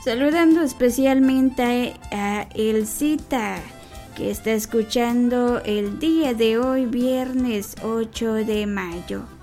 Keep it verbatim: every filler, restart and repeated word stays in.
Saludando especialmente a, a Elcita, que está escuchando el día de hoy, viernes ocho de mayo.